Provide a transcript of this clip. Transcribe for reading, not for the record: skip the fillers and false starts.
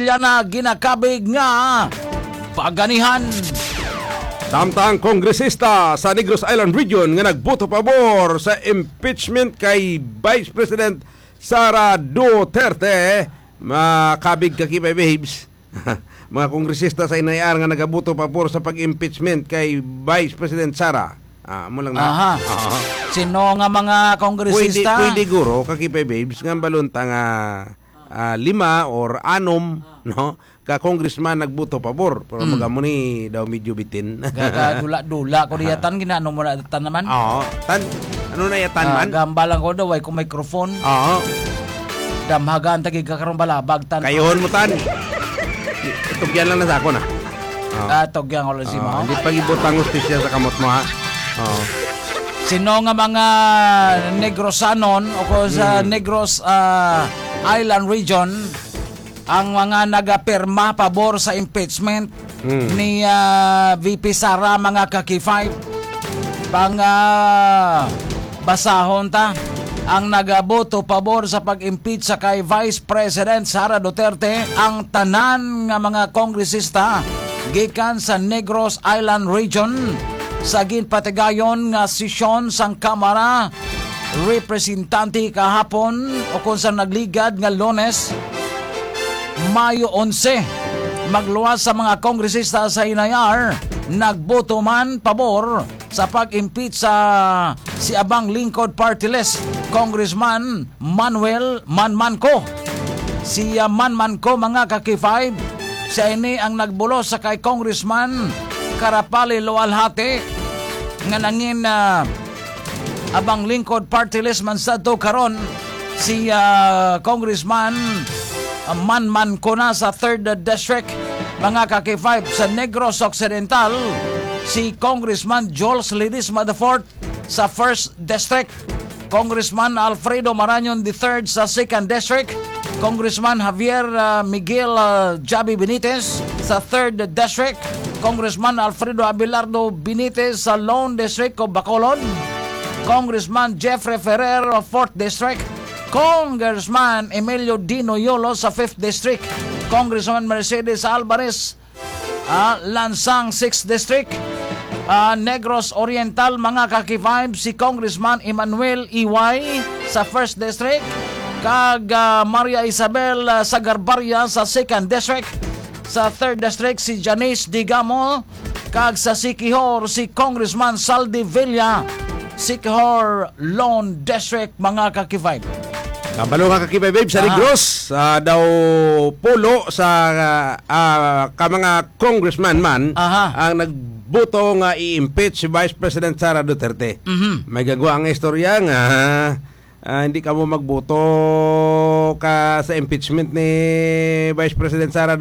Villa na ginakabig nga paganihan. Samtang kongresista sa Negros Island Region nga nagboto pabor sa impeachment kay Vice President Sara Duterte, makabig kakibay babes. Mga kongresista sa Inayar nga nagaboto pabor sa pag-impeachment kay Vice President Sara. Mo lang na. Aha. Sino nga mga kongresista? Pwede guro kakibay babes nga balunta nga 5 or 6 no ka congressman nagboto pabor pero magamo ni daw medyo bitin. Dula-dula ko diyatan ginano mo na tan naman. Oo. Ano na yatan man? Gambalang ko daw ay kung microphone. Oo. Damhagan tagi ka karon balabag tan. Kayon mo tan. Tugyan lang na sa ako na. Tugyan ko lang si mo. Hindi pagibutang hustisya sa kamot mo ha. Oo. Sino nga mga Negrosanon o ko sa Negros Island Region ang mga nagapirma pabor sa impeachment ni VP Sara, mga kaki-5 pang basahon ta ang nagaboto pabor sa pag-impeach sa kay Vice President Sara Duterte ang tanan nga mga kongresista gikan sa Negros Island Region sa ginpatigayon nga sesyon sang Kamara Representante kahapon o kung sa nagligad nga Lunes Mayo 11. Magluwas sa mga kongresista sa Inayar, nagboto man pabor sa pag-impeach sa si Abang Lingkod Party List Congressman Manuel Manmanco. Si Manmanco, mga kaki-5, siya ini ang nagbulos sa kay Congressman Karapali Loalhate nga nangin Abang Lingkod Party List man sa to karon si Congressman Manmanco na sa 3rd District, mga kaki-5. Sa Negros Occidental, si Congressman Jules Ledesma IV sa 1st District, Congressman Alfredo Marañon III sa 2nd District, Congressman Javier Miguel Javi Benitez sa 3rd District, Congressman Alfredo Abelardo Benitez sa Lone District o Bacolod, Congressman Jeffrey Ferrer of 4th District, Congressman Emilio Dino Yolo sa 5th District, Congressman Mercedes Alvarez Lansang 6th District, Negros Oriental, mga kaki-5, si Congressman Emmanuel Iway sa 1st District, kag Maria Isabel Sagarbarya sa 2nd District, sa 3rd District si Janice Digamo, kag sa Siquijor si Congressman Saldi Villa, Siquijor Lone District, mga kaki-5. Kabalo nga kakibay babe sa Negros daw pulo sa ka mga congressman man ang nagboto nga i-impeach si Vice President Sara Duterte. May gagawa ang istorya nga hindi ka mo magboto ka sa impeachment ni Vice President Sara